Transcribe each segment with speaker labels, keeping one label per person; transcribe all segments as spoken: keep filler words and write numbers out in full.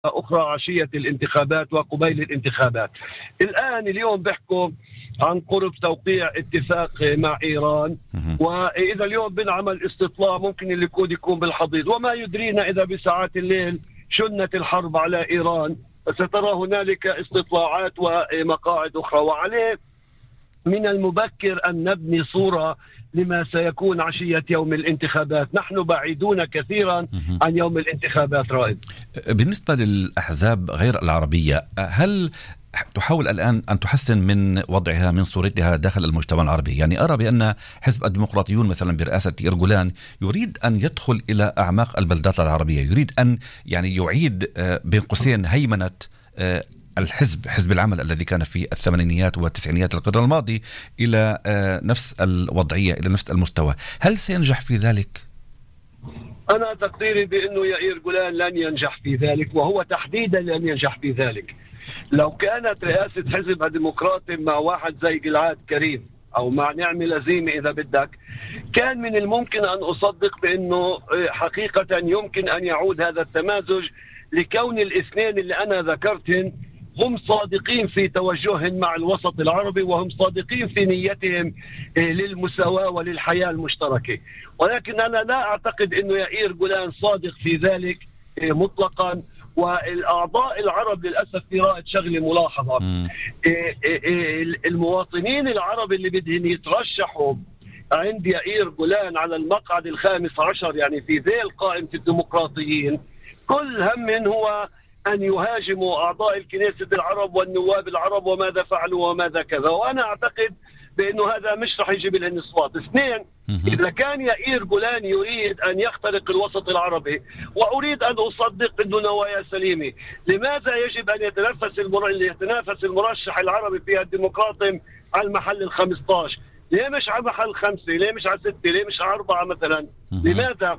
Speaker 1: أخرى عشية الانتخابات وقبيل الانتخابات. الآن اليوم بيحكوا عن قرب توقيع اتفاق مع إيران، وإذا اليوم بنعمل استطلاع ممكن اللي يكون يكون بالحضيض، وما يدرينا إذا بساعات الليل شنت الحرب على إيران سترى هنالك استطلاعات ومقاعد أخرى، وعليه من المبكر أن نبني صورة لما سيكون عشية يوم الانتخابات. نحن بعيدون كثيرا عن يوم الانتخابات. رائد،
Speaker 2: بالنسبة للأحزاب غير العربية، هل تحاول الآن أن تحسن من وضعها من صورتها داخل المجتمع العربي؟ يعني أرى بأن حزب الديمقراطيون مثلا برئاسة إرجولان يريد أن يدخل إلى أعماق البلدات العربية، يريد أن يعني يعيد بين قوسين هيمنة الحزب حزب العمل الذي كان في الثمانينيات والتسعينيات القرن الماضي إلى نفس الوضعية، إلى نفس المستوى. هل سينجح في ذلك؟
Speaker 1: أنا تقديري بأنه يائير جولان لن ينجح في ذلك، وهو تحديدا لن ينجح في ذلك. لو كانت رئاسة حزب الديمقراطي مع واحد زي جلعاد كريم أو مع نعمة لزيمة إذا بدك، كان من الممكن أن أصدق بأنه حقيقة يمكن أن يعود هذا التمازج، لكون الاثنين اللي أنا ذكرتهم هم صادقين في توجههم مع الوسط العربي، وهم صادقين في نيتهم للمساواة وللحياة المشتركة. ولكن أنا لا أعتقد أنه يائير جولان صادق في ذلك مطلقا. والأعضاء العرب للأسف في رائد شغلة ملاحظة، المواطنين العرب اللي بدهم يترشحوا عند يائير جولان على المقعد الخامس عشر، يعني في ذيل قائمة الديمقراطيين، كل هم هو أن يهاجموا أعضاء الكنيسة العرب والنواب العرب وماذا فعلوا وماذا كذا. وأنا أعتقد بأنه هذا مش رح يجيب لهم أصوات. اثنين، إذا كان يائير جولان يريد أن يخترق الوسط العربي، وأريد أن أصدق أنه نوايا سليمة، لماذا يجب أن يتنافس المر... يتنافس المرشح العربي في الديمقراطي على المحل الخمسة عشر؟ ليه مش على محل خمسة؟ ليه مش على ستة؟ ليه مش على أربعة مثلا؟ لماذا؟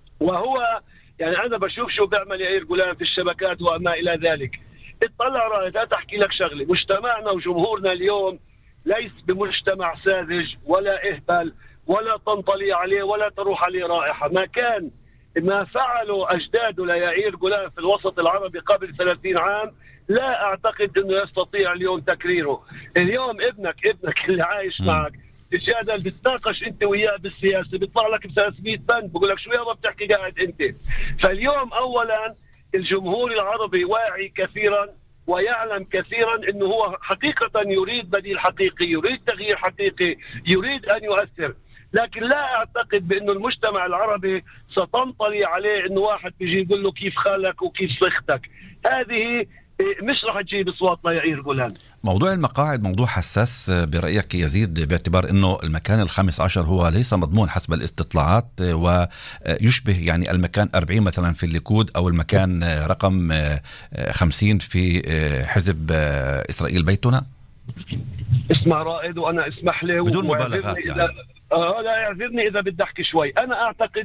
Speaker 1: وهو يعني أنا بشوف شو بيعمل يائير جولان في الشبكات وما إلى ذلك. اطلع رائد، أتحكي لك شغلة، مجتمعنا وجمهورنا اليوم ليس بمجتمع ساذج ولا إهبل ولا تنطلي عليه ولا تروح عليه رائحة. ما كان ما فعلوا أجداده ليائير جولان في الوسط العربي قبل ثلاثين عام لا أعتقد أنه يستطيع اليوم تكريره. اليوم ابنك ابنك اللي عايش معك تتجادل بتناقش انت وياه بالسياسه، بيطلع لك ب ثلاثمية بند بقول لك شو يابا بتحكي قاعد انت. فاليوم اولا الجمهور العربي واعي كثيرا ويعلم كثيرا انه هو حقيقه يريد بديل حقيقي، يريد تغيير حقيقي، يريد ان يؤثر. لكن لا اعتقد بانه المجتمع العربي ستنطلي عليه انه واحد بيجي يقول له كيف خالك وكيف صختك. هذه مش رح تجيب اصوات ليائير جولان.
Speaker 2: موضوع المقاعد موضوع حساس برأيك يزيد، باعتبار انه المكان الخامس عشر هو ليس مضمون حسب الاستطلاعات، ويشبه يعني المكان أربعين مثلا في الليكود او المكان رقم خمسين في حزب إسرائيل بيتنا.
Speaker 1: اسمع رائد، وانا اسمح لي
Speaker 2: بدون مبالغات يعني.
Speaker 1: آه لا يعذرني اذا بدي احكي شوي. انا اعتقد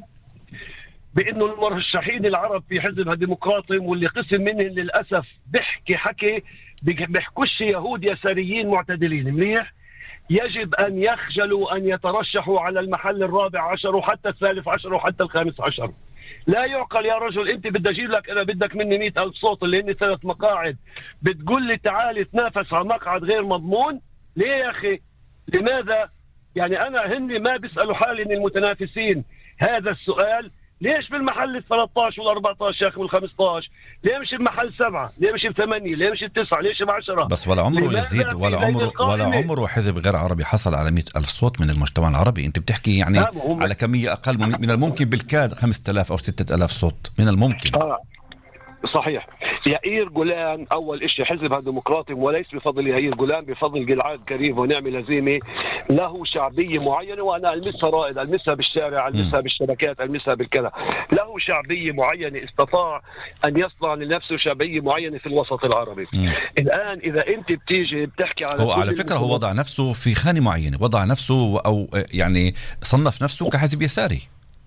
Speaker 1: بأنه المرشحين العرب في حزب الديمقراطي واللي قسم منهم للأسف بيحكي حكي بيحكوش يهود يساريين معتدلين منيح، يجب أن يخجلوا أن يترشحوا على المحل الرابع عشر وحتى الثالث عشر وحتى الخامس عشر. لا يعقل يا رجل، أنت بدي أجيب لك أنا بدك مني مئة ألف صوت اللي هن ثلاث مقاعد، بتقول لي تعالي تنافس على مقعد غير مضمون؟ ليه يا أخي؟ لماذا؟ يعني أنا هن ما بيسألوا حالي إن المتنافسين هذا السؤال، ليش بالمحل الثلاثة عشر والأربعة عشر يا أخي والخمسة عشر؟ ليه مش المحل سبعة؟ ليه مش الثمانية؟ ليه مش التسعة؟ ليش بعشرة؟
Speaker 2: بس ولا عمره يزيد ولا عمره ولا عمره حزب غير عربي حصل على مئة ألف صوت من المجتمع العربي. أنت بتحكي يعني على كمية أقل من الممكن، بالكاد خمسة آلاف أو ستة آلاف صوت من الممكن.
Speaker 1: آه. صحيح. يائير جولان أول إشي حزب الديمقراطي، وليس بفضل يائير جولان، بفضل جلعاد كريم ونعمة لزيمة، له شعبية معينة، وأنا ألمسها رائد، ألمسها بالشارع، ألمسها بالشبكات، ألمسها بالكذا. له شعبية معينة، استطاع أن يصنع لنفسه شعبية معينة في الوسط العربي. م. الآن إذا أنت بتيجي بتحكي على
Speaker 2: هو على فكرة هو وضع نفسه في خانة معينة، وضع نفسه أو يعني صنف نفسه كحزب يساري.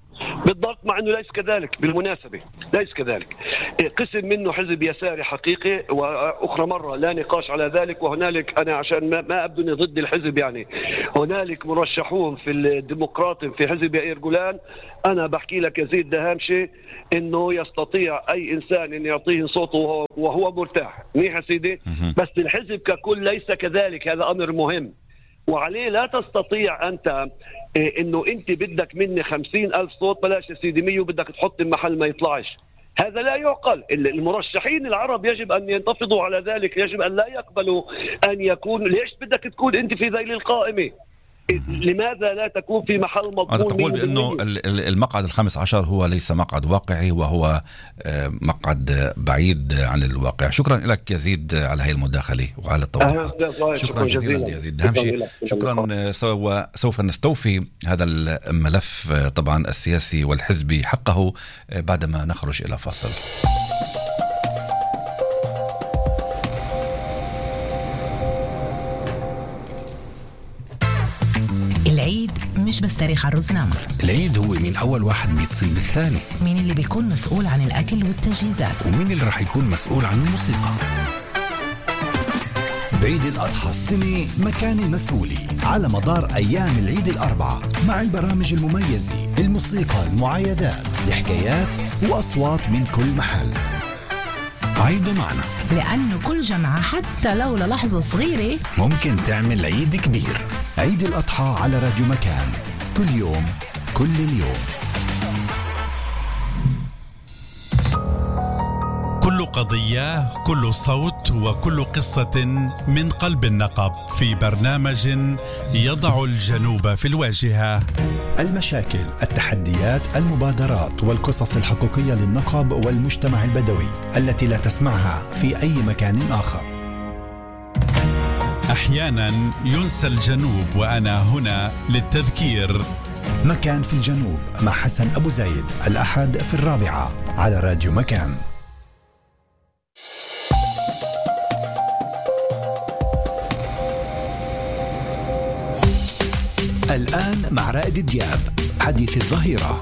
Speaker 1: بالضبط، مع أنه ليس كذلك بالمناسبة، ليس كذلك. قسم منه حزب يساري حقيقي، وأخرى مرة لا نقاش على ذلك. وهنالك أنا عشان ما, ما أبدوني ضد الحزب، يعني هنالك مرشحون في الديمقراطي في حزب يائير جولان، أنا بحكي لك يزيد دهامشي أنه يستطيع أي إنسان أن يعطيه صوته وهو, وهو مرتاح. منيح يا سيدي، بس الحزب ككل ليس كذلك، هذا أمر مهم. وعليه لا تستطيع أنت إيه إنه أنت بدك مني خمسين ألف صوت، بلاش يا سيدي مية، وبدك تحط محل ما يطلعش. هذا لا يعقل. المرشحين العرب يجب أن ينتفضوا على ذلك، يجب أن لا يقبلوا أن يكون. ليش بدك تكون أنت في ذيل القائمة؟ لماذا لا تكون في محل مضمون؟
Speaker 2: أنت تقول بأنه المقعد الخامس عشر هو ليس مقعد واقعي، وهو مقعد بعيد عن الواقع. شكرا لك يزيد على هذه المداخلة وعلى التوضيحات.
Speaker 1: شكرا جزيلا
Speaker 2: يزيد دهامشي. شكرا. سوف نستوفي هذا الملف طبعا السياسي والحزبي حقه بعدما نخرج إلى فاصل.
Speaker 3: العيد مش بس تاريخ عروسنا،
Speaker 4: العيد هو مين أول واحد بيتصل بالثاني،
Speaker 3: مين اللي بيكون مسؤول عن الأكل والتجهيزات،
Speaker 4: ومين اللي رح يكون مسؤول عن الموسيقى.
Speaker 5: بعيد الأضحى السنة مكان المسؤولي على مدار أيام العيد الأربعة، مع البرامج المميزة، الموسيقى، المعايدات، الحكايات وأصوات من كل محل.
Speaker 4: عيدوا معنا،
Speaker 3: لأنه كل جمعة حتى لو للحظة صغيرة
Speaker 4: ممكن تعمل عيد كبير.
Speaker 5: عيد الأضحى على راديو مكان، كل يوم كل اليوم.
Speaker 6: كل قضية، كل صوت، وكل قصة من قلب النقب، في برنامج يضع الجنوب في الواجهة.
Speaker 5: المشاكل، التحديات، المبادرات والقصص الحقيقية للنقب والمجتمع البدوي التي لا تسمعها في أي مكان آخر.
Speaker 6: أحيانا ينسى الجنوب، وأنا هنا للتذكير.
Speaker 5: مكان في الجنوب مع حسن أبو زايد، الأحد في الرابعة على راديو مكان. الآن مع رائد دياب، حديث الظهيرة.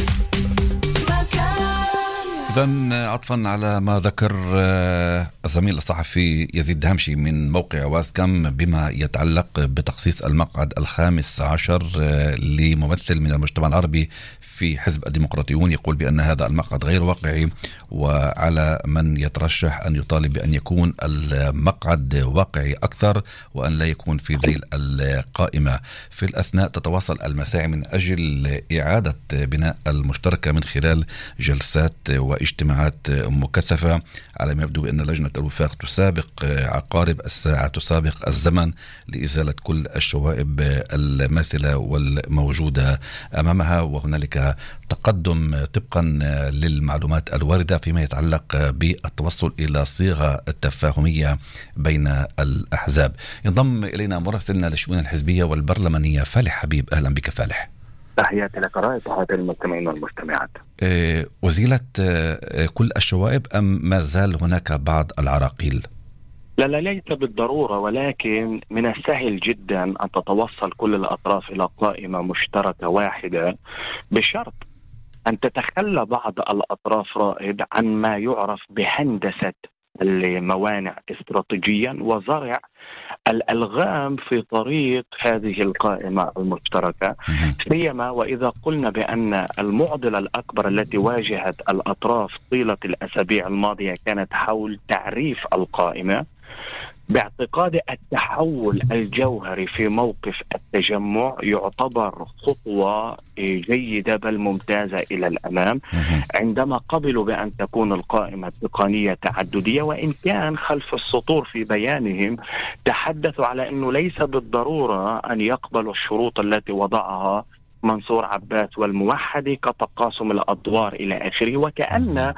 Speaker 2: إذن عطفا على ما ذكر الزميل الصحفي يزيد دهامشي من موقع واسكم بما يتعلق بتخصيص المقعد الخامس عشر لممثل من المجتمع العربي في حزب الديمقراطيون، يقول بأن هذا المقعد غير واقعي، وعلى من يترشح أن يطالب بأن يكون المقعد واقعي أكثر وأن لا يكون في ذيل القائمة. في الأثناء تتواصل المساعي من أجل إعادة بناء المشتركة من خلال جلسات واجتماعات مكثفة، على ما يبدو بأن لجنة الوفاق تسابق عقارب الساعة، تسابق الزمن لإزالة كل الشوائب الماثلة والموجودة أمامها. وهنالك تقدم طبقا للمعلومات الواردة فيما يتعلق بالتوصل إلى صيغة تفاهمية بين الأحزاب. ينضم إلينا مراسلنا للشؤون الحزبية والبرلمانية فالح حبيب. أهلا بك فالح.
Speaker 7: تحياتي لك رائد، تحياتي للمستمعين والمستمعات.
Speaker 2: أه وزيلت أه كل الشوائب أم ما زال هناك بعض العراقيل؟
Speaker 7: لا لا ليس بالضرورة، ولكن من السهل جدا أن تتوصل كل الأطراف إلى قائمة مشتركة واحدة، بشرط أن تتخلى بعض الأطراف رائد عن ما يعرف بهندسة الموانع استراتيجيا وزرع الألغام في طريق هذه القائمة المشتركة، سيما وإذا قلنا بأن المعضلة الأكبر التي واجهت الأطراف طيلة الأسابيع الماضية كانت حول تعريف القائمة. باعتقاد التحول الجوهري في موقف التجمع يعتبر خطوة جيدة بل ممتازة إلى الأمام عندما قبلوا بأن تكون القائمة تقنية تعددية، وإن كان خلف السطور في بيانهم تحدثوا على أنه ليس بالضرورة أن يقبلوا الشروط التي وضعها منصور عباس والموحدي كتقاسم الأدوار إلى آخره، وكأن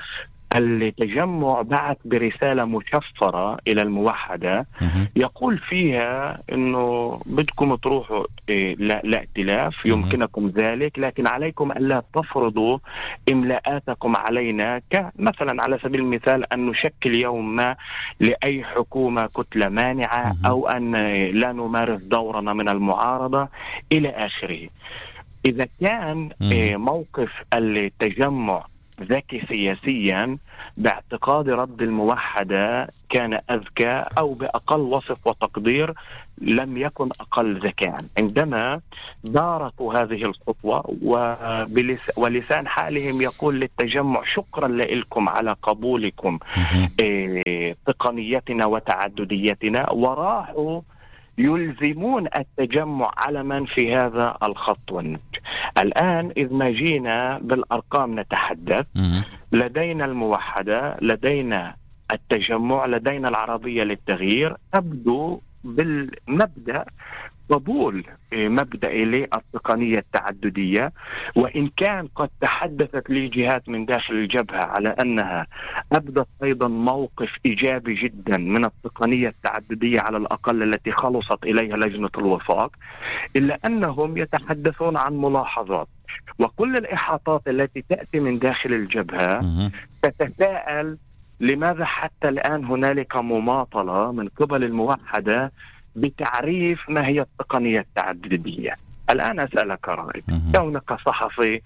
Speaker 7: التجمع بعث برسالة مشفرة إلى الموحدة يقول فيها إنه بدكم تروحوا إيه لا, لا ائتلاف، يمكنكم ذلك، لكن عليكم ألا تفرضوا إملاءاتكم علينا، كمثلا على سبيل المثال أن نشكل يوم ما لأي حكومة كتلة مانعة، أو أن لا نمارس دورنا من المعارضة إلى آخره. إذا كان آه موقف التجمع ذكي سياسيا، باعتقاد رد الموحدة كان أذكى، أو بأقل وصف وتقدير لم يكن أقل ذكاء عندما باركوا هذه الخطوة، ولسان حالهم يقول للتجمع شكرا لكم على قبولكم إيه تقنيتنا وتعدديتنا، وراحوا يلزمون التجمع علما في هذا الخط والنهج. الآن إذ ما جينا بالأرقام نتحدث، لدينا الموحدة، لدينا التجمع، لدينا العربية للتغيير، تبدو بالمبدأ قبول مبدئي للتقنية التعددية، وإن كان قد تحدثت لي جهات من داخل الجبهة على أنها أبدت أيضا موقف إيجابي جدا من التقنية التعددية على الأقل التي خلصت إليها لجنة الوفاق، إلا أنهم يتحدثون عن ملاحظات، وكل الإحاطات التي تأتي من داخل الجبهة تتساءل لماذا حتى الآن هنالك مماطلة من قبل الموحدة بتعريف ما هي التقنية التعددية. الآن أسألك رائد، كونك صحفي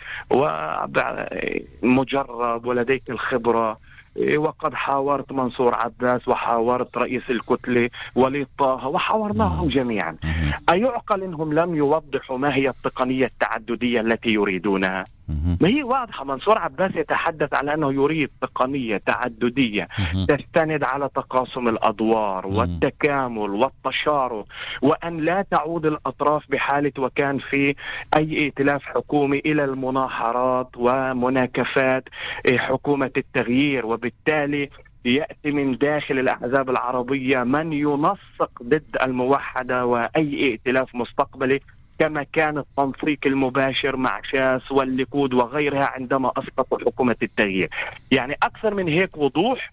Speaker 7: ومجرب ولديك الخبرة، وقد حاورت منصور عباس وحاورت رئيس الكتلة وليد طه وحاورناهم جميعا، أيعقل إنهم لم يوضحوا ما هي التقنية التعددية التي يريدونها؟ ما هي واضحة. منصور عباس يتحدث على أنه يريد تقنية تعددية تستند على تقاسم الأدوار والتكامل والتشارك، وأن لا تعود الأطراف بحالة وكان في أي ائتلاف حكومي إلى المناحرات ومناكفات حكومة التغيير، وبالتالي يأتي من داخل الأحزاب العربية من ينسق ضد الموحدة وأي ائتلاف مستقبلي، كما كان التنسيق المباشر مع شاس والليكود وغيرها عندما أسقطوا حكومة التغيير. يعني أكثر من هيك وضوح.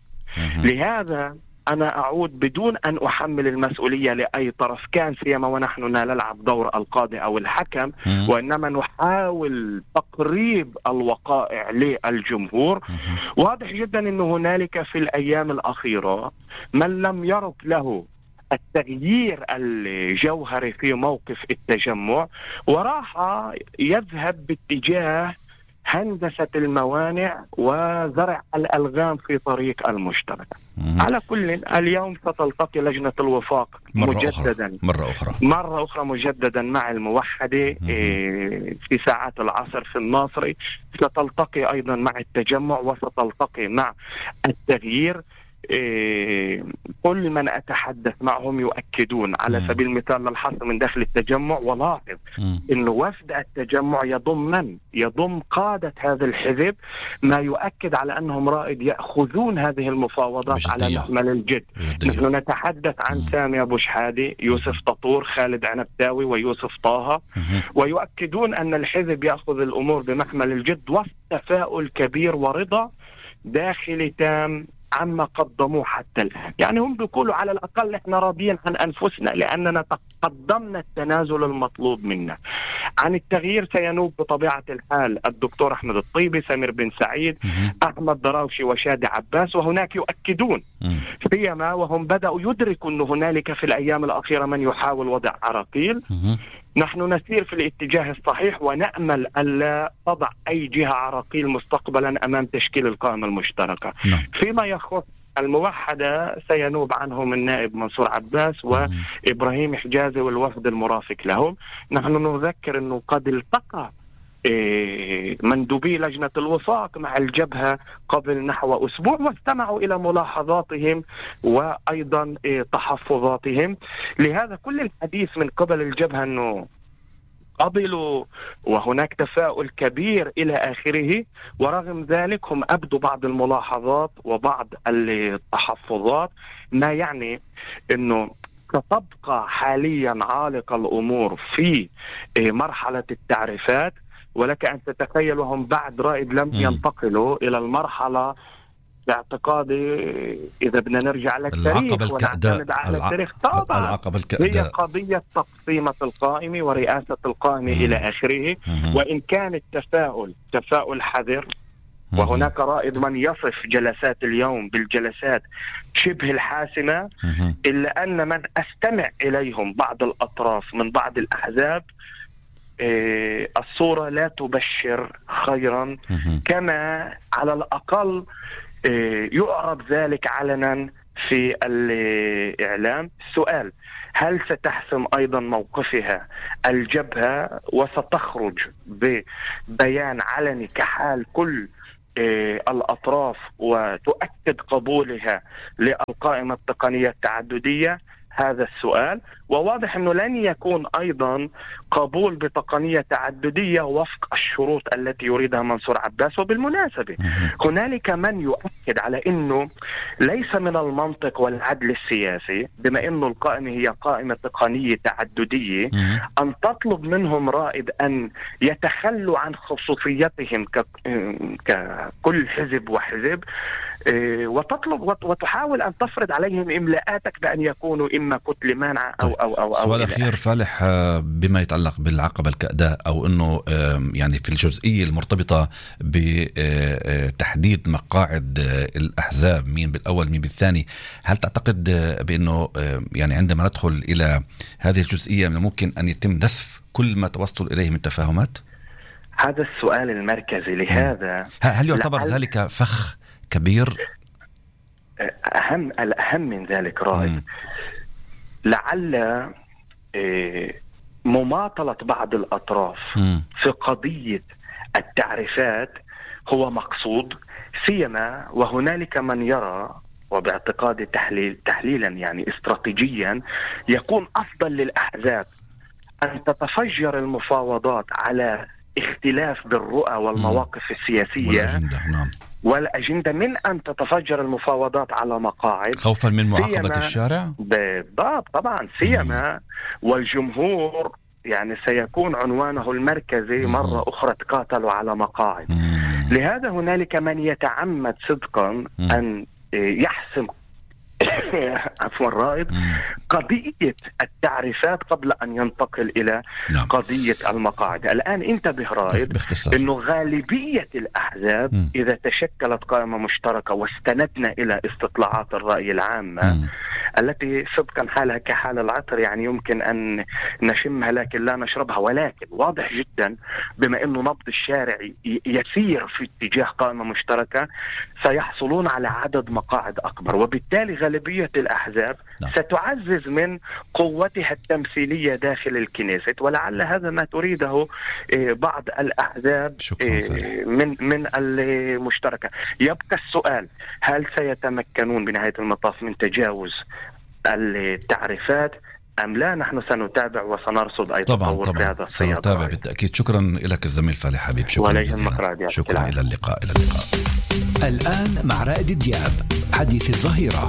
Speaker 7: لهذا أنا أعود بدون أن أحمل المسؤولية لأي طرف كان، سيما ونحن لا نلعب دور القاضي أو الحكم، وإنما نحاول تقريب الوقائع للجمهور. واضح جدا أن هنالك في الأيام الأخيرة من لم يرد له التغيير الجوهري في موقف التجمع، وراح يذهب باتجاه هندسة الموانع وزرع الألغام في طريق المشترك. على كل، اليوم ستلتقي لجنة الوفاق
Speaker 2: مرة
Speaker 7: مجددا
Speaker 2: أخرى. مرة أخرى
Speaker 7: مرة أخرى مجددا مع الموحدة في ساعات العصر في الناصري، ستلتقي أيضا مع التجمع وستلتقي مع التغيير. إيه، كل من أتحدث معهم يؤكدون على
Speaker 2: مم.
Speaker 7: سبيل المثال للحصر من داخل التجمع، ولاحظ إنه وفد التجمع يضم من؟ يضم قادة هذا الحزب، ما يؤكد على أنهم رائد يأخذون هذه المفاوضات
Speaker 2: بجدية.
Speaker 7: على محمل الجد.
Speaker 2: بجدية.
Speaker 7: نحن نتحدث عن
Speaker 2: مم.
Speaker 7: سامي أبو شحادي، يوسف تطور، خالد عنبتاوي ويوسف طه،
Speaker 2: مم.
Speaker 7: ويؤكدون أن الحزب يأخذ الأمور بمحمل الجد، وسط تفاؤل كبير ورضا داخلي تام عما قدموه حتى الآن. يعني هم بيقولوا على الأقل احنا راضيين عن أنفسنا لأننا تقدمنا التنازل المطلوب منا. عن التغيير سينوب بطبيعة الحال الدكتور أحمد الطيبي، سمير بن سعيد، أحمد دراوشي وشادي عباس، وهناك يؤكدون فيما وهم بدأوا يدركوا أن هنالك في الأيام الأخيرة من يحاول وضع عراقيل. نحن نسير في الاتجاه الصحيح، ونأمل ألا تضع أي جهة عراقيل مستقبلا أمام تشكيل القائمة المشتركة. فيما يخص الموحدة سينوب عنهم النائب منصور عباس وإبراهيم حجازي والوفد المرافق لهم. نحن نذكر أنه قد التقى مندوبي لجنة الوفاق مع الجبهة قبل نحو أسبوع، واستمعوا إلى ملاحظاتهم وأيضا تحفظاتهم. لهذا كل الحديث من قبل الجبهة أنه قبلوا وهناك تفاؤل كبير إلى آخره، ورغم ذلك هم أبدوا بعض الملاحظات وبعض التحفظات، ما يعني أنه ستبقى حاليا عالقة الأمور في مرحلة التعريفات. ولك أن تتخيل وهم بعد رائد لم ينتقلوا إلى المرحلة، باعتقادي إذا بدنا نرجع للتاريخ ونعتمد على التاريخ طبعا هي قضية تقسيمة القائمة ورئاسة القائمة مم. إلى آخره. مم. وإن كان التفاؤل تفاؤل حذر، وهناك رائد من يصف جلسات اليوم بالجلسات شبه الحاسمة، إلا أن من أستمع إليهم بعض الأطراف من بعض الأحزاب الصورة لا تبشر خيرا، كما على الأقل يعرض ذلك علنا في الإعلام. السؤال: هل ستحسم أيضا موقفها الجبهة وستخرج ببيان علني كحال كل الأطراف وتؤكد قبولها للقائمة التقنية التعددية؟ هذا السؤال. وواضح أنه لن يكون أيضا قبول بتقنية تعددية وفق الشروط التي يريدها منصور عباس. وبالمناسبة هنالك من يؤكد على أنه ليس من المنطق والعدل السياسي، بما أنه القائمة هي قائمة تقنية تعددية، أن تطلب منهم رائد أن يتخلوا عن خصوصيتهم ككل حزب وحزب، وتطلب وتحاول أن تفرض عليهم إملاءاتك بأن يكونوا إما كتلة مانعة أو أو أو
Speaker 2: سؤال أخير فالح بما يتعلق بالعقبة الكأداء، أو أنه يعني في الجزئية المرتبطة بتحديد مقاعد الأحزاب، مين بالأول مين بالثاني، هل تعتقد بأنه يعني عندما ندخل إلى هذه الجزئية من الممكن أن يتم نسف كل ما توصل إليه من تفاهمات؟
Speaker 7: هذا السؤال المركزي. لهذا
Speaker 2: هل يعتبر ذلك فخ كبير؟
Speaker 7: أهم الأهم من ذلك رائد، لعل مماطلة بعض الأطراف م. في قضية التعريفات هو مقصود، سيما وهنالك من يرى وباعتقاد تحليل تحليلا يعني استراتيجيا يكون أفضل للأحزاب أن تتفجر المفاوضات على اختلاف بالرؤى والمواقف م. السياسية
Speaker 2: والأجندة. نعم.
Speaker 7: والأجندة من أن تتفجر المفاوضات على مقاعد
Speaker 2: خوفا من معاقبة الشارع.
Speaker 7: بالضبط طبعا، سيما والجمهور يعني سيكون عنوانه المركزي مرة أخرى تقاتلوا على مقاعد. مم. لهذا هنالك من يتعمد صدقا مم. أن يحسم عفوا رائد قضية التعريفات قبل أن ينتقل إلى نعم. قضية المقاعد. الآن انتبه رائد أنه غالبية الأحزاب م. إذا تشكلت قائمة مشتركة واستندنا إلى استطلاعات الرأي العامة م. التي صدقا حالها كحال العطر، يعني يمكن أن نشمها لكن لا نشربها، ولكن واضح جدا بما أنه نبض الشارع يسير في اتجاه قائمة مشتركة سيحصلون على عدد مقاعد أكبر، وبالتالي غالبية الأحزاب نعم. ستعزز من قوتها التمثيلية داخل الكنيست، ولعل هذا ما تريده بعض الأحزاب من من المشتركة. يبقى السؤال: هل سيتمكنون بنهاية المطاف من تجاوز التعريفات أم لا؟ نحن سنتابع وسنرصد أي تطور في هذا السياق.
Speaker 2: سنتابع بالتأكيد. شكرا لك الزميل فالح حبيب، شكرا جزيلا. شكرا. إلى اللقاء. إلى اللقاء.
Speaker 5: الآن مع رائد دياب حديث الظهيرة.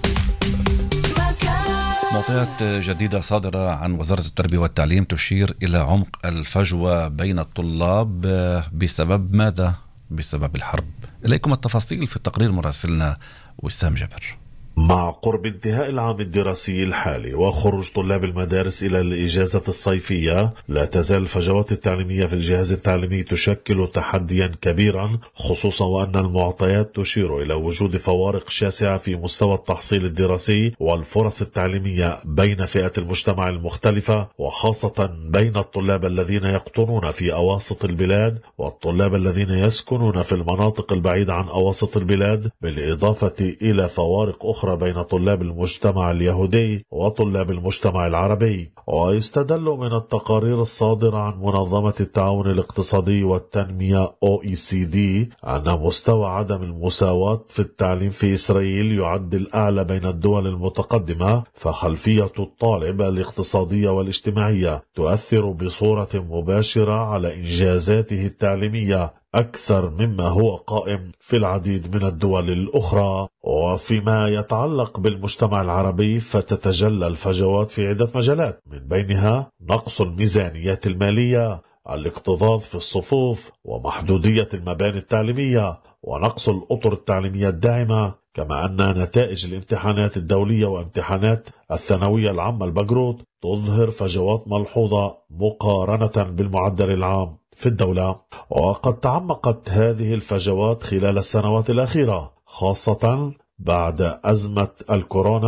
Speaker 2: معطيات جديدة صادرة عن وزارة التربية والتعليم تشير إلى عمق الفجوة بين الطلاب. بسبب ماذا؟ بسبب الحرب. إليكم التفاصيل في التقرير مراسلنا وسام جبر.
Speaker 8: مع قرب انتهاء العام الدراسي الحالي وخروج طلاب المدارس إلى الإجازة الصيفية، لا تزال الفجوات التعليمية في الجهاز التعليمي تشكل تحديا كبيرا، خصوصا وأن المعطيات تشير إلى وجود فوارق شاسعة في مستوى التحصيل الدراسي والفرص التعليمية بين فئات المجتمع المختلفة، وخاصة بين الطلاب الذين يقطنون في أواسط البلاد والطلاب الذين يسكنون في المناطق البعيدة عن أواسط البلاد، بالإضافة إلى فوارق أخرى بين طلاب المجتمع اليهودي وطلاب المجتمع العربي. ويستدل من التقارير الصادرة عن منظمة التعاون الاقتصادي والتنمية أو إي سي دي أن مستوى عدم المساواة في التعليم في إسرائيل يعد الأعلى بين الدول المتقدمة، فخلفية الطالب الاقتصادية والاجتماعية تؤثر بصورة مباشرة على إنجازاته التعليمية أكثر مما هو قائم في العديد من الدول الأخرى. وفيما يتعلق بالمجتمع العربي فتتجلى الفجوات في عدة مجالات، من بينها نقص الميزانيات المالية، الاكتظاظ في الصفوف، ومحدودية المباني التعليمية، ونقص الأطر التعليمية الداعمة، كما أن نتائج الامتحانات الدولية وامتحانات الثانوية العامة البجروت تظهر فجوات ملحوظة مقارنة بالمعدل العام في الدولة. وقد تعمقت هذه الفجوات خلال السنوات الأخيرة، خاصة بعد أزمة الكورونا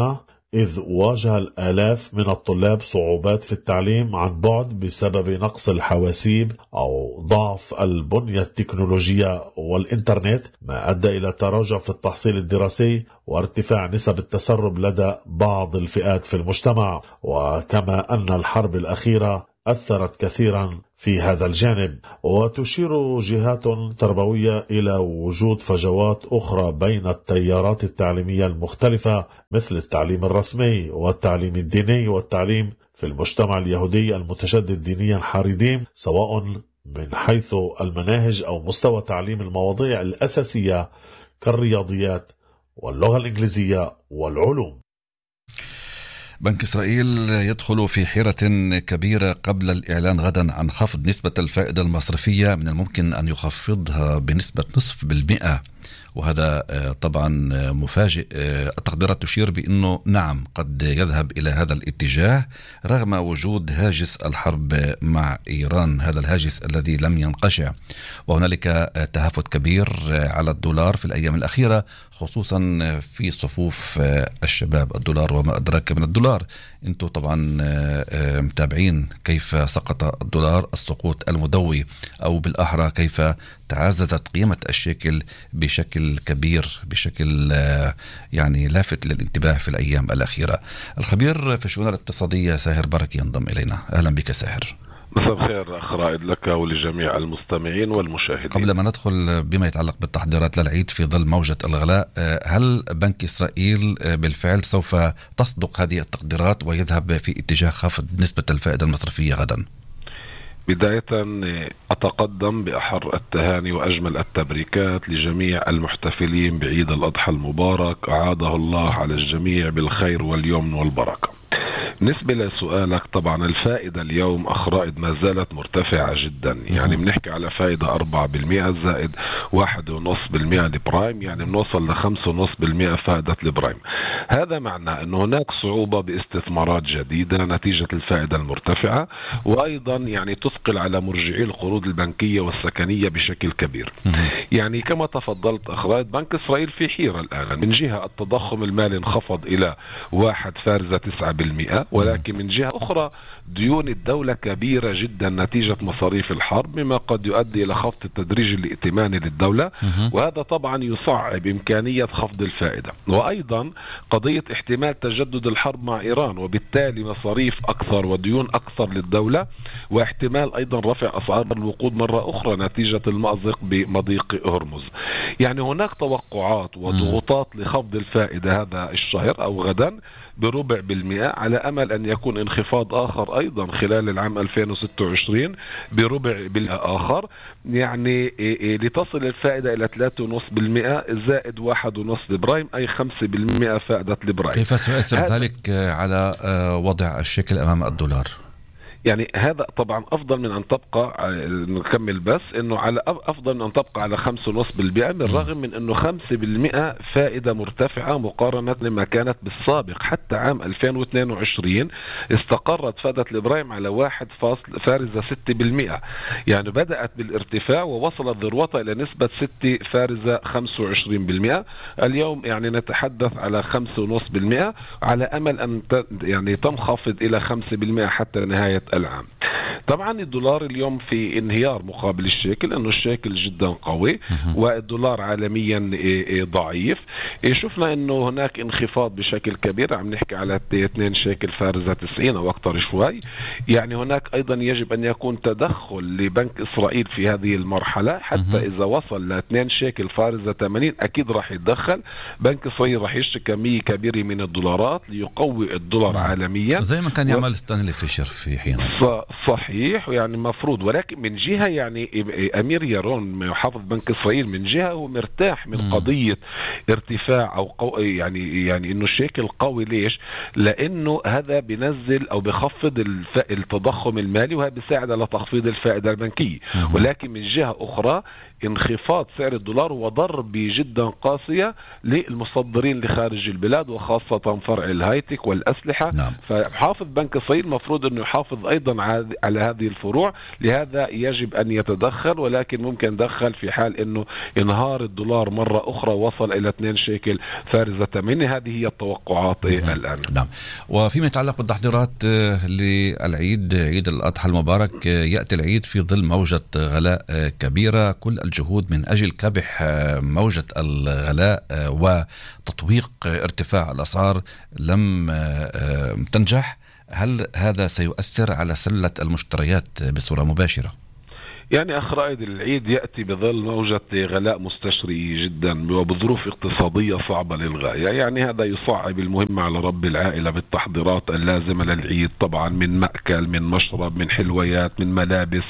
Speaker 8: إذ واجه الآلاف من الطلاب صعوبات في التعليم عن بعد بسبب نقص الحواسيب أو ضعف البنية التكنولوجية والإنترنت، ما أدى إلى تراجع في التحصيل الدراسي وارتفاع نسب التسرب لدى بعض الفئات في المجتمع. وكما أن الحرب الأخيرة أثرت كثيرا في هذا الجانب. وتشير جهات تربوية إلى وجود فجوات أخرى بين التيارات التعليمية المختلفة، مثل التعليم الرسمي والتعليم الديني والتعليم في المجتمع اليهودي المتشدد دينيا حريديم، سواء من حيث المناهج أو مستوى تعليم المواضيع الأساسية كالرياضيات واللغة الإنجليزية والعلوم.
Speaker 2: بنك إسرائيل يدخل في حيرة كبيرة قبل الإعلان غدا عن خفض نسبة الفائدة المصرفية. من الممكن أن يخفضها بنسبة نصف بالمئة، وهذا طبعا مفاجئ. التقديرات تشير بأنه نعم قد يذهب إلى هذا الاتجاه رغم وجود هاجس الحرب مع إيران، هذا الهاجس الذي لم ينقشع، وهنالك تهافت كبير على الدولار في الأيام الأخيرة، خصوصا في صفوف الشباب. الدولار وما أدراك من الدولار، انتم طبعا متابعين كيف سقط الدولار السقوط المدوي، أو بالأحرى كيف تعززت قيمة الشيكل بشكل كبير، بشكل يعني لافت للانتباه في الأيام الأخيرة. الخبير في الشؤون الاقتصادية ساهر بركي ينضم إلينا. أهلا بك ساهر.
Speaker 9: مساء الخير أخ رائد لك ولجميع المستمعين والمشاهدين.
Speaker 2: قبل ما ندخل بما يتعلق بالتحضيرات للعيد في ظل موجة الغلاء، هل بنك إسرائيل بالفعل سوف تصدق هذه التقديرات ويذهب في اتجاه خفض نسبة الفائدة المصرفية غدا؟
Speaker 9: بداية أتقدم بأحر التهاني وأجمل التبريكات لجميع المحتفلين بعيد الأضحى المبارك، أعاده الله على الجميع بالخير واليمن والبركة. بالنسبة لسؤالك، طبعا الفائدة اليوم أخ رائد ما زالت مرتفعة جدا، يعني بنحكي على فائدة أربعة بالمئة زائد واحد ونص بالمئة البرايم، يعني بنوصل لخمسة ونص بالمئة فائدة البرايم. هذا معناه أنه هناك صعوبة باستثمارات جديدة نتيجة الفائدة المرتفعة، وأيضا يعني تثقل على مرجعي القروض البنكية والسكنية بشكل كبير. يعني كما تفضلت أخ رائد، بنك إسرائيل في حيرة الآن. من جهة التضخم المالي انخفض إلى واحد فارزة تسعة بالمئة، ولكن من جهة أخرى ديون الدولة كبيرة جدا نتيجة مصاريف الحرب، مما قد يؤدي إلى خفض التدريج الائتماني للدولة، وهذا طبعا يصعب إمكانية خفض الفائدة. وأيضا قضية احتمال تجدد الحرب مع إيران، وبالتالي مصاريف أكثر وديون أكثر للدولة، واحتمال أيضا رفع أسعار الوقود مرة أخرى نتيجة المأزق بمضيق هرمز. يعني هناك توقعات وضغوطات لخفض الفائدة هذا الشهر أو غدا بربع بالمئة، على أمل أن يكون انخفاض آخر أيضا خلال العام ألفين وستة وعشرين بربع بالمئة آخر، يعني لتصل الفائدة إلى ثلاثة ونص بالمئة زائد واحد ونص البرايم، أي خمسة بالمئة فائدة البرايم.
Speaker 2: كيف سيؤثر ذلك على وضع الشيكل أمام الدولار؟
Speaker 9: يعني هذا طبعا أفضل من أن تبقى، نكمل بس إنه على أفضل من أن تبقى على خمسة ونص بالمئة، بالرغم من إنه خمسة بالمئة فائدة مرتفعة مقارنة لما كانت بالسابق. حتى عام ألفين واثنين وعشرين استقرت فائدة البرايم على واحد فاصل فارزة ستة بالمئة، يعني بدأت بالارتفاع ووصلت ذروتها إلى نسبة ستة فارزة خمسة وعشرين بالمئة. اليوم يعني نتحدث على خمسة ونص بالمئة، على أمل أن يعني تنخفض إلى خمسة بالمئة حتى نهاية العام. طبعا الدولار اليوم في انهيار مقابل الشيكل، انه الشيكل جدا قوي والدولار عالميا ضعيف. شفنا انه هناك انخفاض بشكل كبير، عم نحكي على اثنين شيكل فارزة تسعين او اكثر شوي. يعني هناك ايضا يجب ان يكون تدخل لبنك اسرائيل في هذه المرحلة، حتى اذا وصل لاثنين شيكل فارزة ثمانين اكيد راح يتدخل بنك اسرائيل، راح يشتري كمية كبيرة من الدولارات ليقوي الدولار عالميا
Speaker 2: زي ما كان يعمل و... ستانلي فيشر في حين.
Speaker 9: صحيح، يعني مفروض. ولكن من جهة يعني أمير يارون محافظ بنك إسرائيل من جهة هو مرتاح من م. قضية ارتفاع أو قو يعني يعني إنه الشيكل قوي. ليش؟ لأنه هذا بنزل أو بخفض التضخم المالي، وهذا بيساعد على تخفيض الفائدة البنكية. م. ولكن من جهة أخرى انخفاض سعر الدولار وضربة جدا قاسية للمصدرين لخارج البلاد وخاصة فرع الهايتك والأسلحة.
Speaker 2: نعم.
Speaker 9: فحافظ بنك الصين مفروض أنه يحافظ أيضا على هذه الفروع، لهذا يجب أن يتدخل، ولكن ممكن يدخل في حال أنه انهار الدولار مرة أخرى وصل إلى اثنين شيكل فارزة ثمانية. هذه هي التوقعات
Speaker 2: نعم.
Speaker 9: الآن.
Speaker 2: نعم. وفيما يتعلق بالتحضيرات للعيد، عيد الأضحى المبارك، يأتي العيد في ظل موجة غلاء كبيرة. كل الجهود من أجل كبح موجة الغلاء وتطويق ارتفاع الأسعار لم تنجح. هل هذا سيؤثر على سلة المشتريات بصورة مباشرة؟
Speaker 9: يعني أخ رائد، العيد يأتي بظل موجة غلاء مستشري جدا وبظروف اقتصادية صعبة للغاية. يعني هذا يصعب المهمة على رب العائلة بالتحضيرات اللازمة للعيد، طبعا من مأكل، من مشرب، من حلويات، من ملابس،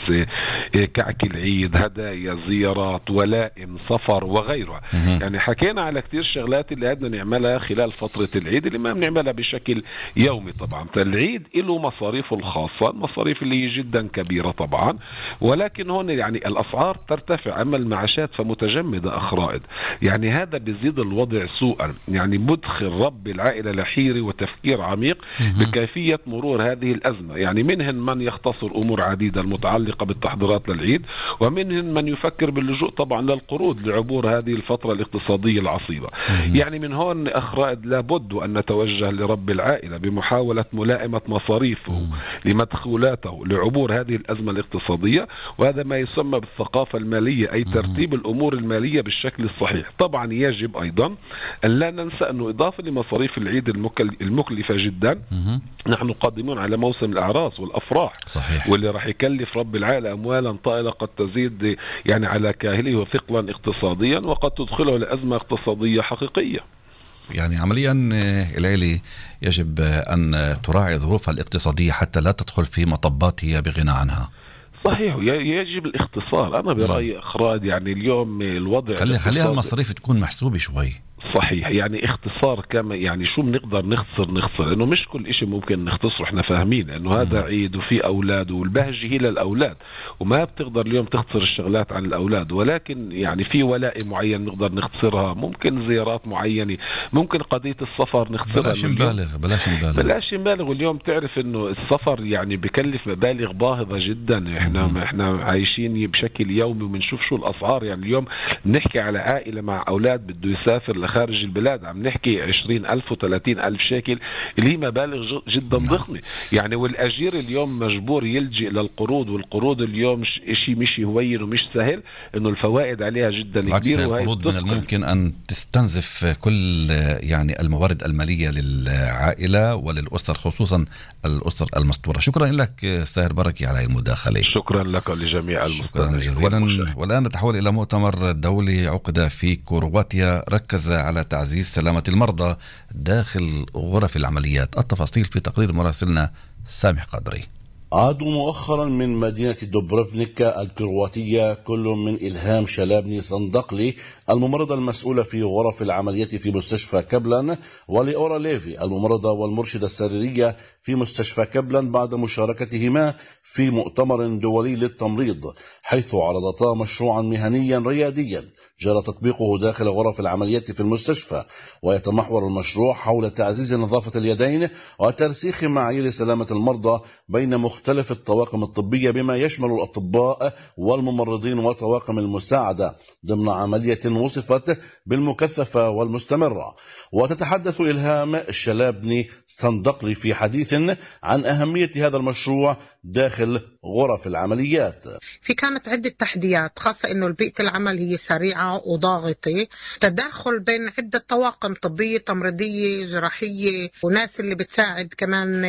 Speaker 9: كعك العيد، هدايا، زيارات، ولائم، سفر وغيرها. يعني حكينا على كتير شغلات اللي بدنا نعملها خلال فترة العيد اللي ما بنعملها بشكل يومي. طبعا فالعيد له مصاريفه الخاصة، المصاريف اللي هي جدا كبيرة طبعا، ولكن هون يعني الأسعار ترتفع، أما المعاشات فمتجمدة أخ رائد. يعني هذا بيزيد الوضع سوءا، يعني مدخل رب العائلة لحيرة وتفكير عميق بكيفية مرور هذه الأزمة. يعني منهم من يختصر أمور عديدة المتعلقة بالتحضيرات للعيد، ومنهم من يفكر باللجوء طبعا للقروض لعبور هذه الفترة الاقتصادية العصيبة. يعني من هون أخ رائد لابد أن نتوجه لرب العائلة بمحاولة ملائمة مصاريفه لمدخولاته لعبور هذه الأزمة الاقتصادية، وهذا ما يسمى بالثقافة المالية، أي ترتيب الأمور المالية بالشكل الصحيح. طبعا يجب أيضا أن لا ننسى أنه إضافة لمصاريف العيد المكلفة جدا، نحن قادمون على موسم الأعراس والأفراح.
Speaker 2: صحيح.
Speaker 9: واللي راح يكلف رب العائلة أموالا طائلة قد تزيد يعني على كاهله ثقلا اقتصاديا، وقد تدخله لأزمة اقتصادية حقيقية.
Speaker 2: يعني عمليا العائلة يجب أن تراعي ظروفها الاقتصادية حتى لا تدخل في مطبات هي بغنى عنها.
Speaker 9: صحيح، يجب الاختصار. أنا برأيي أخراج يعني اليوم الوضع
Speaker 2: خلي خليها المصاريف تكون محسوبة شوي.
Speaker 9: صحيح، يعني اختصار كما يعني شو بنقدر نختصر نختصر لانه مش كل اشي ممكن نختصره. احنا فاهمين انه هذا عيد وفي اولاد والبهجة هي للاولاد، وما بتقدر اليوم تختصر الشغلات عن الاولاد، ولكن يعني في ولائم معين نقدر نختصرها، ممكن زيارات معينة، ممكن قضية السفر نختصرها.
Speaker 2: بلاش نبالغ بلاش نبالغ
Speaker 9: بلاش نبالغ واليوم تعرف انه السفر يعني بكلف مبالغ باهظة جدا. احنا مم. احنا عايشين بشكل يومي وبنشوف شو الاسعار. يعني اليوم نحكي على عائلة مع اولاد بده يسافر خارج البلاد، عم نحكي عشرين ألف وثلاثين ألف شيكل، اللي مبالغ جدا ضخمة. يعني والأجير اليوم مجبور يلجئ للقروض، والقروض اليوم شيء مش هوين ومش سهل، إنه الفوائد عليها جدا كبيرة.
Speaker 2: القروض من الممكن أن تستنزف كل يعني الموارد المالية للعائلة وللأسر، خصوصا الأسر المستورة. شكرا لك ساهر بركي على المداخلة.
Speaker 9: شكرا لك ولجميع المستمعين.
Speaker 2: شكرا جزيلا. والآن نتحول إلى مؤتمر دولي عقد في كرواتيا ركز على تعزيز سلامة المرضى داخل غرف العمليات. التفاصيل في تقرير مراسلنا سامح قادري.
Speaker 10: عادوا مؤخرا من مدينة دوبروفنيكا الكرواتية كل من إلهام شلابني صندقلي الممرضة المسؤولة في غرف العمليات في مستشفى كبلان، ولأورا ليفي الممرضة والمرشدة السريرية في مستشفى كبلان، بعد مشاركتهما في مؤتمر دولي للتمريض، حيث عرضتا مشروعا مهنيا رياديا جرى تطبيقه داخل غرف العمليات في المستشفى، ويتمحور المشروع حول تعزيز نظافة اليدين وترسيخ معايير سلامة المرضى بين مختلف الطواقم الطبية، بما يشمل الأطباء والممرضين وطواقم المساعدة، ضمن عملية وصفت بالمكثفة والمستمرة. وتتحدث إلهام الشلابني صندقلي في حديث عن أهمية هذا المشروع داخل غرف العمليات.
Speaker 11: في كانت عدة تحديات، خاصة إنه بيئة العمل هي سريعة وضاغطة، تداخل بين عدة طواقم طبية، تمريضية، جراحية، وناس اللي بتساعد كمان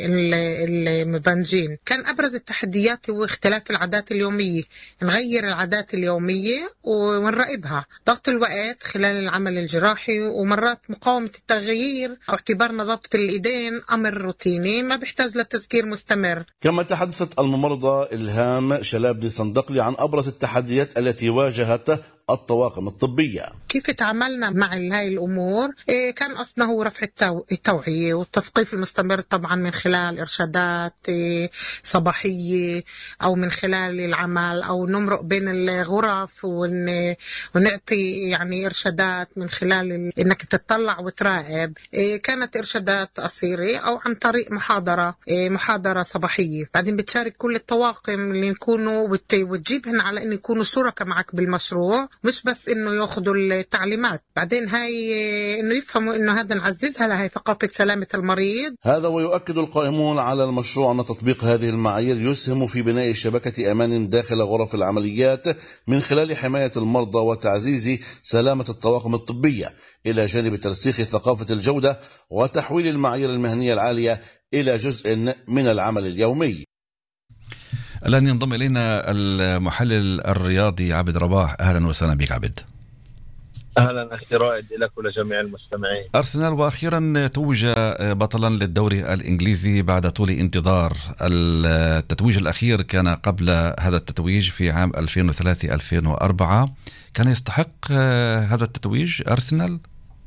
Speaker 11: المبنجين. كان أبرز التحديات هو اختلاف العادات اليومية، نغير العادات اليومية ونراقبها، ضغط الوقت خلال العمل الجراحي، ومرات مقاومة التغيير أو اعتبار نظافة الإيدين أمر روتيني ما بيحتاج لتذكير مستمر.
Speaker 10: كما تحدثت الممرضة إلهام شلابني صندقلي عن أبرز التحديات التي واجهت الطواقم الطبية.
Speaker 11: كيف تعاملنا مع هاي الأمور؟ إيه كان قصدنا هو رفع التوعية والتثقيف المستمر طبعا من خلال إرشادات إيه صباحية أو من خلال العمل أو نمرق بين الغرف ون... ونعطي يعني إرشادات من خلال إنك تتطلع وتراقب. إيه كانت إرشادات قصيرة أو عن طريق محاضرة إيه محاضرة صباحية. بعدين بتشارك كل الطواقم اللي نكونوا وت... وتجيبهن على إن يكونوا شركاء معك بالمشروع، مش بس إنه يأخذوا التعليمات. بعدين هاي إنه يفهموا إنه هذا نعززها لهي ثقافة سلامة المريض.
Speaker 10: هذا ويؤكد القائمون على المشروع أن تطبيق هذه المعايير يسهم في بناء شبكة أمان داخل غرف العمليات من خلال حماية المرضى وتعزيز سلامة الطواقم الطبية، إلى جانب ترسيخ ثقافة الجودة وتحويل المعايير المهنية العالية إلى جزء من العمل اليومي.
Speaker 2: الآن ينضم إلينا المحلل الرياضي عبد رباح. أهلا وسهلا بك عبد.
Speaker 12: أهلا أخي رائد لك ولجميع المستمعين.
Speaker 2: أرسنال وأخيرا توج بطلا للدوري الإنجليزي بعد طول انتظار. التتويج الأخير كان قبل هذا التتويج في عام ألفين وثلاثة ألفين وأربعة. كان يستحق هذا التتويج أرسنال؟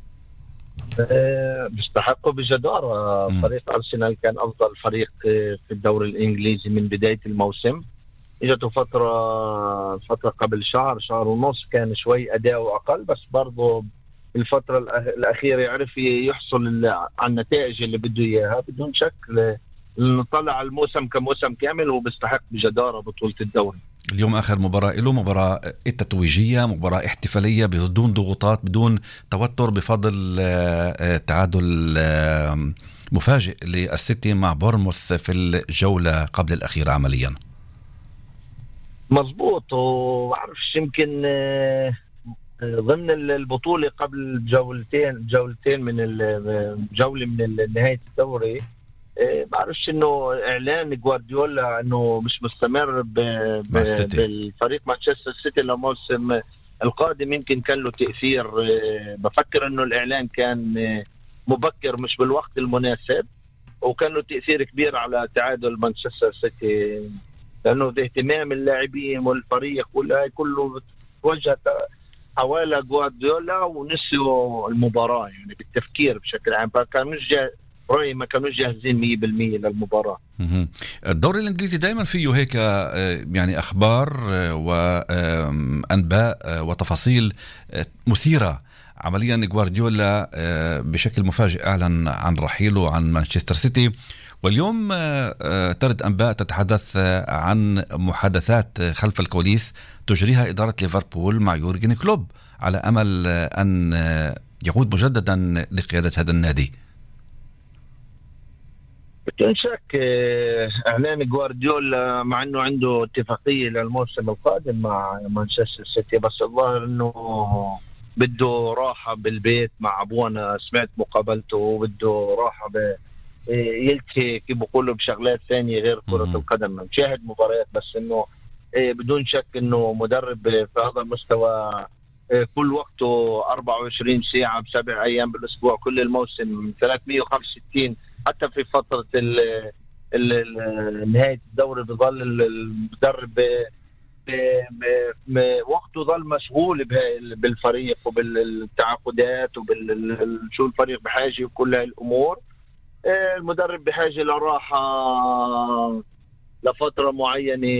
Speaker 12: بيستحقه بجدارة. فريق أرسنال كان أفضل فريق في الدوري الإنجليزي من بداية الموسم. اجته فترة فترة قبل شهر شهر ونص كان شوي أداؤه أقل، بس برضه الفترة الأخيرة يعرف يحصل على النتائج اللي بده إياها بدون شك. نطلع الموسم كموسم كامل وبيستحق بجدارة بطولة الدوري.
Speaker 2: اليوم آخر مباراة له، مباراة التتويجية، مباراة احتفالية بدون ضغوطات بدون توتر، بفضل تعادل مفاجئ للسيتي مع بورنموث في الجولة قبل الأخيرة عمليا.
Speaker 12: مظبوط. وعرفش يمكن ضمن البطولة قبل جولتين جولتين من الجولة من نهاية الدوري، بعرفش انه اعلان جوارديولا انه مش مستمر بالفريق مانشستر سيتي للموسم القادم يمكن كان له تأثير. بفكر انه الاعلان كان مبكر مش بالوقت المناسب، وكان له تأثير كبير على تعادل مانشستر سيتي، لانه اهتمام اللاعبين والفريق والهاي كله توجه حوالي جوارديولا ونسيوا المباراة يعني بالتفكير بشكل عام. فكان مش جاهز رأيي ما كانوش جاهزين مية بالمية للمباراة.
Speaker 2: الدوري الإنجليزي دائما فيه هيك يعني أخبار وأنباء وتفاصيل مثيرة. عمليا جوارديولا بشكل مفاجئ أعلن عن رحيله عن مانشستر سيتي، واليوم ترد أنباء تتحدث عن محادثات خلف الكواليس تجريها إدارة ليفربول مع يورجن كلوب على أمل أن يعود مجددا لقيادة هذا النادي.
Speaker 12: بدون شك اعلان جوارديولا مع انه عنده اتفاقيه للموسم القادم مع مانشستر سيتي، بس الظاهر انه بده راحه بالبيت مع ابونا. سمعت مقابلته وبده راحه ب يلتهي كيف بقولوا بشغلات ثانيه غير كره القدم. مشاهد مباريات، بس انه بدون شك انه مدرب في هذا المستوى كل وقته أربعة وعشرين ساعه بسبع ايام بالاسبوع كل الموسم ثلاثمية وخمسة وستين، حتى في فترة نهاية الدوري بظل المدرب وقته ظل مشغول بالفريق وبالتعاقدات وبالشو الفريق بحاجة وكل هاي الأمور. المدرب بحاجة لراحة لفترة معينة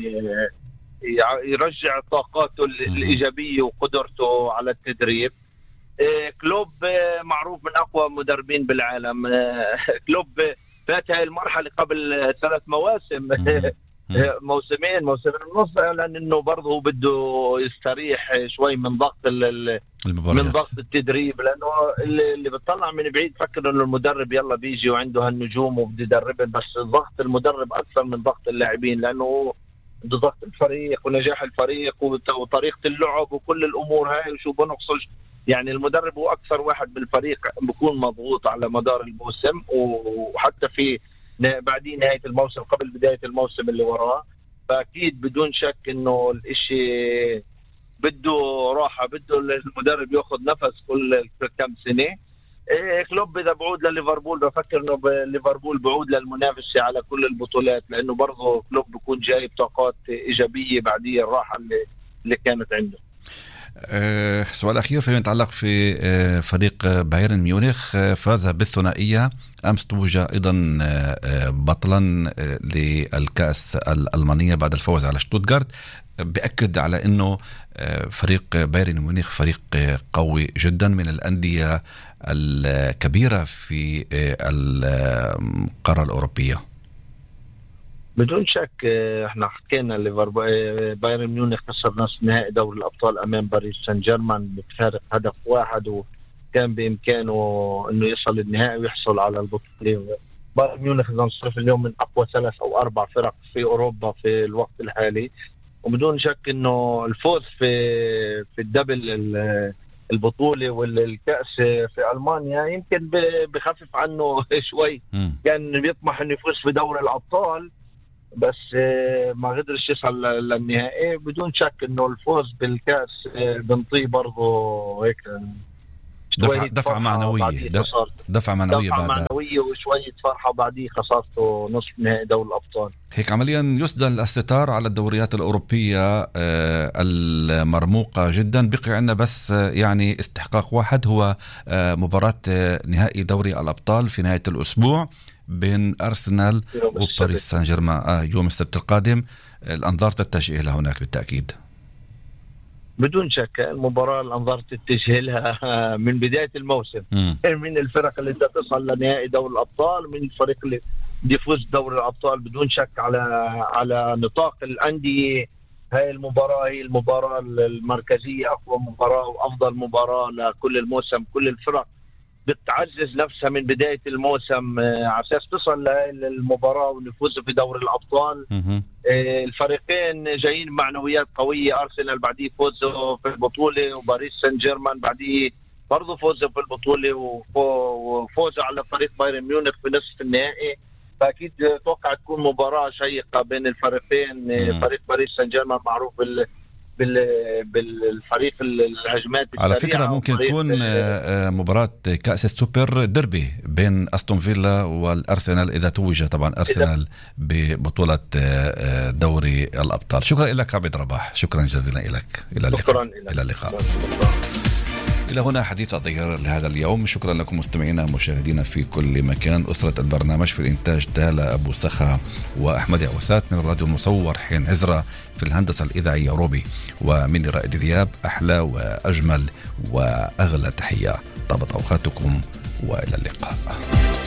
Speaker 12: يرجع طاقاته الإيجابية وقدرته على التدريب. كلوب معروف من أقوى مدربين بالعالم. كلوب فات هاي المرحلة قبل ثلاث مواسم موسمين موسمين ونص، لأنه برضه بده يستريح شوي من ضغط من ضغط التدريب، لأنه اللي بتطلع من بعيد فكر إنه المدرب يلا بيجي وعنده هالنجوم وبده يدربهم، بس ضغط المدرب أكثر من ضغط اللاعبين، لأنه عنده ضغط الفريق ونجاح الفريق وطريقة اللعب وكل الأمور هاي وشو بنقصد. يعني المدرب هو أكثر واحد بالفريق بيكون مضغوط على مدار الموسم، وحتى في بعدين نهاية الموسم قبل بداية الموسم اللي وراه. فأكيد بدون شك إنه الإشي بده راحة، بده المدرب يأخذ نفس كل كم سنة. كلوب إذا بعود لليفربول بفكر إنه ليفربول بعود للمنافسة على كل البطولات، لأنه برضه كلوب بيكون جايب طاقات إيجابية بعدية الراحة اللي اللي كانت عنده.
Speaker 2: أه سؤال أخير فيما يتعلق في أه فريق بايرن ميونخ. أه فاز بالثنائية أمس، توج أيضا أه بطلا أه للكأس الألمانية بعد الفوز على شتوتغارت. بأكد على أنه أه فريق بايرن ميونخ فريق أه قوي جدا من الأندية الكبيرة في أه القارة الأوروبية.
Speaker 12: بدون شك احنا حكينا بايرن ميونخ خسر نصف نهائي دوري الابطال امام باريس سان جيرمان بفارق هدف واحد، وكان بامكانه انه يصل النهائي ويحصل على البطوله. بايرن ميونخ اذا نصرف اليوم من اقوى ثلاث او اربع فرق في اوروبا في الوقت الحالي، وبدون شك انه الفوز في في الدبل البطوله والكاس في المانيا يمكن بخفف عنه شوي. كان بيطمح انه يفوز في دوري الابطال بس ما قدرش يصل للنهائي. بدون شك انه الفوز بالكاس بنطيه برضه هيك
Speaker 2: دفع دفعه معنويه دفعه معنويه
Speaker 12: دفعه معنويه وشويه فرحه بعديه خسارته نصف نهائي دوري الابطال.
Speaker 2: هيك عمليا يسدل الستار على الدوريات الاوروبيه المرموقه جدا. بقي عندنا بس يعني استحقاق واحد، هو مباراه نهائي دوري الابطال في نهايه الاسبوع بين أرسنال وباريس سان جيرمان آه يوم السبت القادم. الأنظار تتجه إلى هناك بالتأكيد.
Speaker 12: بدون شك المباراة الأنظار تتجه لها من بداية الموسم. م. من الفرق اللي تصل لنهائي دوري الأبطال، من الفريق اللي يفوز دوري الأبطال. بدون شك على على نطاق الأندية هاي المباراة هي المباراة المركزية، أقوى مباراة وأفضل مباراة لكل الموسم. كل الفرق بتعزز نفسها من بداية الموسم على أساس تصل للمباراة ونفوز في دوري الأبطال. آه الفريقين جايين معنويات قوية. أرسنال بعديه فوزه في البطولة، وباريس سان جيرمان بعديه برضه فوزه في البطولة، وفوزه على فريق بايرن ميونخ في نصف النهائي. فأكيد توقع تكون مباراة شيقة بين الفريقين. آه فريق باريس سان جيرمان معروف بال بالفريق الهجمات
Speaker 2: على فكرة ممكن تكون مباراة كأس السوبر دربي بين أستون فيلا والأرسنال إذا توج طبعا أرسنال ببطولة دوري الأبطال. شكرا لك عبد رباح، شكرا جزيلا لك. إلى اللقاء. إلى اللقاء. إلى هنا حديث الظهير لهذا اليوم. شكرا لكم مستمعينا مشاهدينا في كل مكان. أسرة البرنامج في الإنتاج تالا أبو سخا وأحمد عوسات، من الراديو المصور حين عزرة، في الهندسة الإذاعية روبي، ومن رائد ذياب. أحلى وأجمل وأغلى تحية، طابت أوقاتكم وإلى اللقاء.